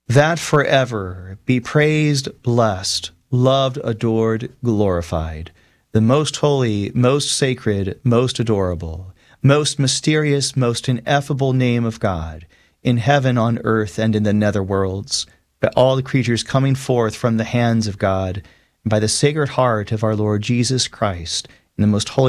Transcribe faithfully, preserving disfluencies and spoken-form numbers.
that forever be praised, blessed, loved, adored, glorified, the most holy, most sacred, most adorable, most mysterious, most ineffable name of God, in heaven, on earth, and in the nether worlds, by all the creatures coming forth from the hands of God, and by the sacred heart of our Lord Jesus Christ, in the most holy